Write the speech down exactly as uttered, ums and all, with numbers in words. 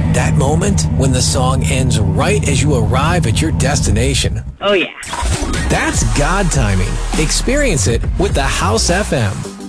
That moment when the song ends right as you arrive at your destination. Oh, yeah. That's God timing. Experience it with the House F M.